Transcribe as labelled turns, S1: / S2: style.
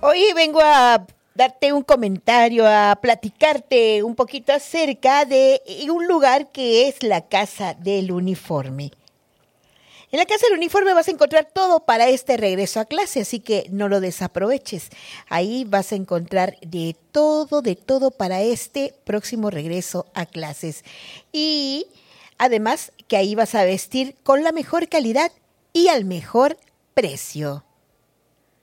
S1: Hoy vengo a darte un comentario, a platicarte un poquito acerca de un lugar que es la Casa del Uniforme. En la Casa del Uniforme vas a encontrar todo para este regreso a clase, así que no lo desaproveches. Ahí vas a encontrar de todo para este próximo regreso a clases. Y además que ahí vas a vestir con la mejor calidad y al mejor precio.